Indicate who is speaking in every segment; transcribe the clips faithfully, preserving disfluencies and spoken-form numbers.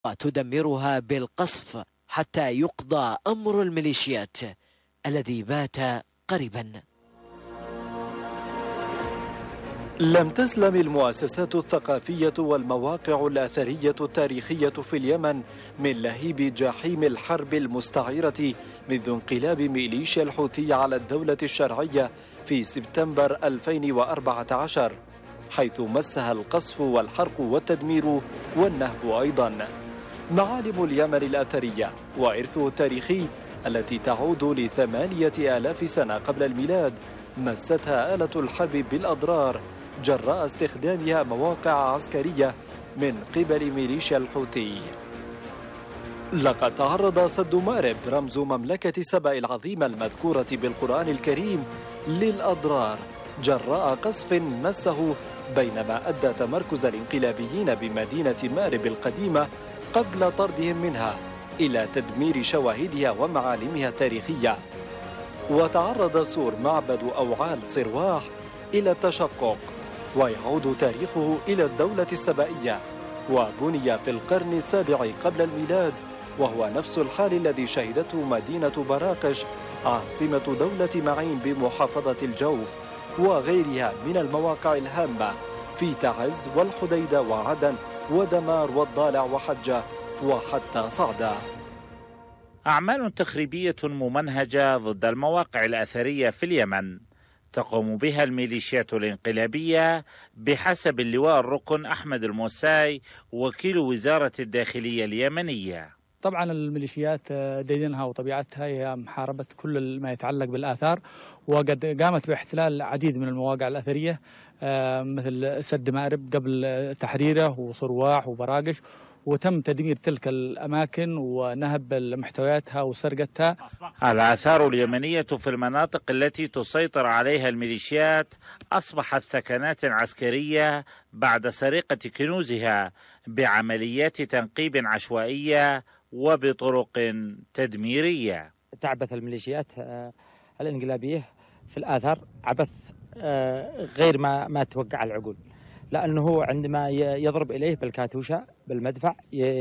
Speaker 1: وتدمرها بالقصف حتى يقضى أمر الميليشيات الذي بات قريبا.
Speaker 2: لم تسلم المؤسسات الثقافية والمواقع الأثرية التاريخية في اليمن من لهيب جحيم الحرب المستعيرة منذ انقلاب ميليشيا الحوثي على الدولة الشرعية في سبتمبر ألفين وأربعة عشر، حيث مسها القصف والحرق والتدمير والنهب أيضا. معالم اليمن الأثرية وإرثه التاريخي التي تعود لثمانية آلاف سنة قبل الميلاد مستها آلة الحرب بالأضرار جراء استخدامها مواقع عسكرية من قبل ميليشيا الحوثي. لقد تعرض سد مأرب رمز مملكة سبأ العظيمة المذكورة بالقرآن الكريم للأضرار جراء قصف مسه، بينما أدى تمركز الانقلابيين بمدينة مأرب القديمة قبل طردهم منها إلى تدمير شواهدها ومعالمها التاريخية. وتعرض سور معبد أوعال صرواح إلى التشقق، ويعود تاريخه إلى الدولة السبائية، وبني في القرن السابع قبل الميلاد، وهو نفس الحال الذي شهدته مدينة براقش عاصمة دولة معين بمحافظة الجوف وغيرها من المواقع الهامة في تعز والحديدة وعدن ودمار والضالع وحجة وحتى صعدة.
Speaker 3: أعمال تخريبية ممنهجة ضد المواقع الأثرية في اليمن تقوم بها الميليشيات الانقلابية بحسب اللواء الركن أحمد الموساي وكيل وزارة الداخلية اليمنية.
Speaker 4: طبعا الميليشيات ديدنها وطبيعتها هي محاربة كل ما يتعلق بالآثار، وقد قامت باحتلال العديد من المواقع الأثرية مثل سد مأرب قبل تحريره وصرواح وبراقش، وتم تدمير تلك الأماكن ونهب محتوياتها وسرقتها.
Speaker 3: الآثار اليمنية في المناطق التي تسيطر عليها الميليشيات أصبحت ثكنات عسكرية بعد سرقة كنوزها بعمليات تنقيب عشوائية وبطرق تدميرية.
Speaker 5: تعبث الميليشيات الانقلابية في الآثار عبث غير ما ما توقع العقول، لأنه عندما يضرب إليه بالكاتوشة بالمدفع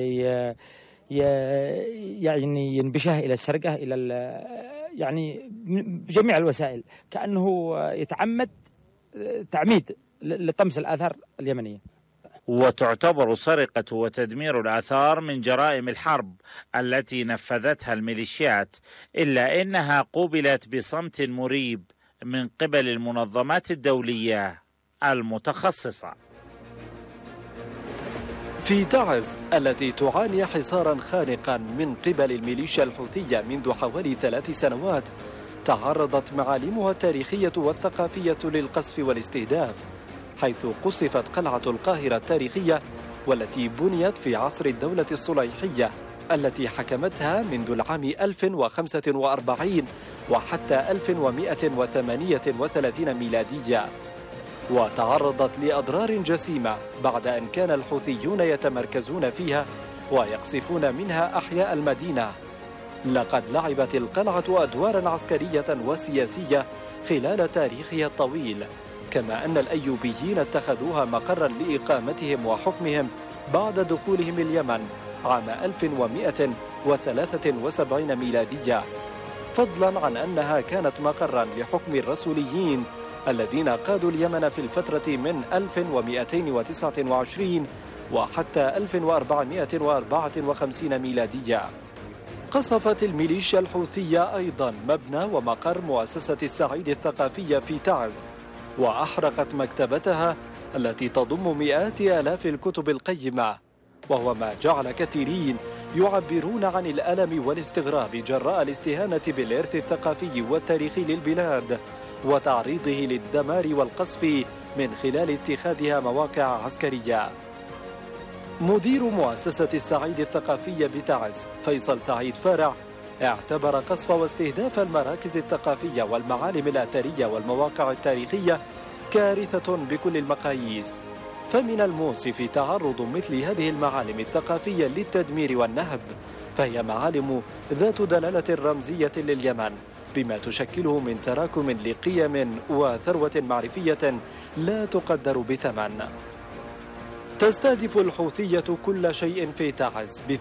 Speaker 5: يعني ينبشه إلى السرقة إلى يعني بجميع الوسائل، كأنه يتعمد تعميد لطمس الآثار اليمنية.
Speaker 3: وتعتبر سرقة وتدمير الآثار من جرائم الحرب التي نفذتها الميليشيات، إلا إنها قوبلت بصمت مريب من قبل المنظمات الدولية المتخصصة.
Speaker 2: في تعز التي تعاني حصارا خانقا من قبل الميليشيا الحوثية منذ حوالي ثلاث سنوات، تعرضت معالمها التاريخية والثقافية للقصف والاستهداف، حيث قصفت قلعة القاهرة التاريخية والتي بنيت في عصر الدولة الصليحية التي حكمتها منذ العام ألف وخمسة وأربعين وحتى ألف ومئة وثمانية وثلاثين ميلادية، وتعرضت لأضرار جسيمة بعد أن كان الحوثيون يتمركزون فيها ويقصفون منها أحياء المدينة. لقد لعبت القلعة أدوارا عسكرية وسياسية خلال تاريخها الطويل، كما أن الأيوبيين اتخذوها مقرا لإقامتهم وحكمهم بعد دخولهم اليمن عام ألف ومئة وثلاثة وسبعين ميلادية، فضلا عن أنها كانت مقرا لحكم الرسوليين الذين قادوا اليمن في الفترة من ألف ومئتين وتسعة وعشرين وحتى ألف وأربعمئة وأربعة وخمسين ميلادية. قصفت الميليشيا الحوثية أيضا مبنى ومقر مؤسسة السعيد الثقافية في تعز، وأحرقت مكتبتها التي تضم مئات آلاف الكتب القيمة، وهو ما جعل كثيرين يعبرون عن الألم والاستغراب جراء الاستهانة بالإرث الثقافي والتاريخي للبلاد وتعريضه للدمار والقصف من خلال اتخاذها مواقع عسكرية. مدير مؤسسة السعيد الثقافية بتعز فيصل سعيد فارع اعتبر قصف واستهداف المراكز الثقافية والمعالم الأثرية والمواقع التاريخية كارثة بكل المقاييس، فمن المؤسف تعرض مثل هذه المعالم الثقافية للتدمير والنهب، فهي معالم ذات دلالة رمزية لليمن بما تشكله من تراكم لقيم وثروة معرفية لا تقدر بثمن. تستهدف الحوثية كل شيء في تعز